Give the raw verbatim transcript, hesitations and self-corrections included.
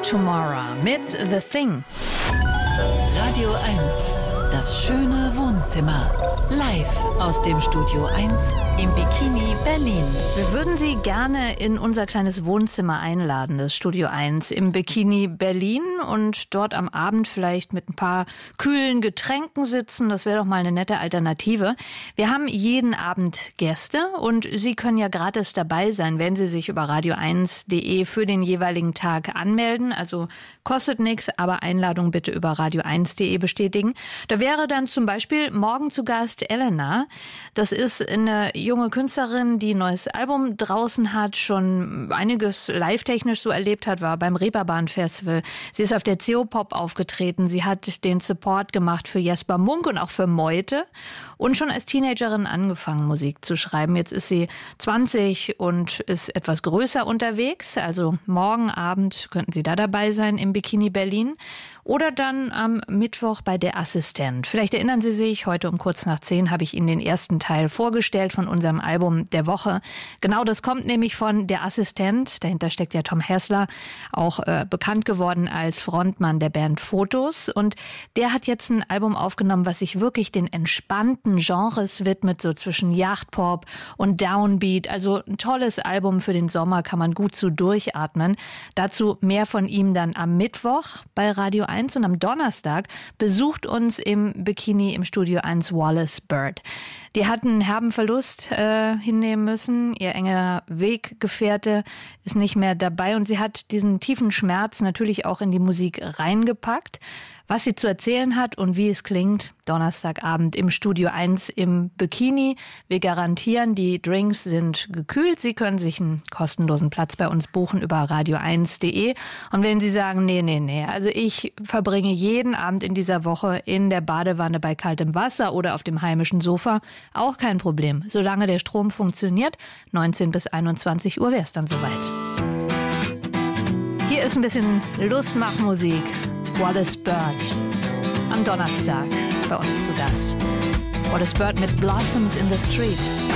Tomorrow mit The Thing. Radio eins, das schöne Wohnzimmer. Live aus dem Studio eins im Bikini Berlin. Wir würden Sie gerne in unser kleines Wohnzimmer einladen, das Studio eins im Bikini Berlin, und dort am Abend vielleicht mit ein paar kühlen Getränken sitzen. Das wäre doch mal eine nette Alternative. Wir haben jeden Abend Gäste und Sie können ja gratis dabei sein, wenn Sie sich über radio eins punkt de für den jeweiligen Tag anmelden. Also kostet nichts, aber Einladung bitte über radio eins punkt de bestätigen. Da wäre dann zum Beispiel morgen zu Gast Elena. Das ist eine junge Künstlerin, die ein neues Album draußen hat, schon einiges live-technisch so erlebt hat, war beim Reeperbahn Festival. Sie ist auf der C O Pop aufgetreten. Sie hat den Support gemacht für Jesper Munk und auch für Meute und schon als Teenagerin angefangen, Musik zu schreiben. Jetzt ist sie zwanzig und ist etwas größer unterwegs. Also morgen Abend könnten Sie da dabei sein im Bikini Berlin. Oder dann am Mittwoch bei Der Assistent. Vielleicht erinnern Sie sich, heute um kurz nach zehn habe ich Ihnen den ersten Teil vorgestellt von unserem Album der Woche. Genau, das kommt nämlich von Der Assistent. Dahinter steckt ja Tom Hessler, auch äh, bekannt geworden als Frontmann der Band Fotos. Und der hat jetzt ein Album aufgenommen, was sich wirklich den entspannten Genres widmet, so zwischen Yachtpop und Downbeat. Also ein tolles Album für den Sommer, kann man gut so durchatmen. Dazu mehr von ihm dann am Mittwoch bei Radio eins. Und am Donnerstag besucht uns im Bikini im Studio eins Wallace Bird. Die hatten einen herben Verlust äh, hinnehmen müssen. Ihr enger Weggefährte ist nicht mehr dabei und sie hat diesen tiefen Schmerz natürlich auch in die Musik reingepackt. Was sie zu erzählen hat und wie es klingt, Donnerstagabend im Studio eins im Bikini. Wir garantieren, die Drinks sind gekühlt. Sie können sich einen kostenlosen Platz bei uns buchen über radio eins punkt de. Und wenn Sie sagen, nee, nee, nee, also ich verbringe jeden Abend in dieser Woche in der Badewanne bei kaltem Wasser oder auf dem heimischen Sofa, auch kein Problem. Solange der Strom funktioniert, neunzehn bis einundzwanzig Uhr wäre es dann soweit. Hier ist ein bisschen Lustmachmusik. Wallace Bird am Donnerstag bei uns zu Gast. Wallace Bird mit Blossoms in the Street.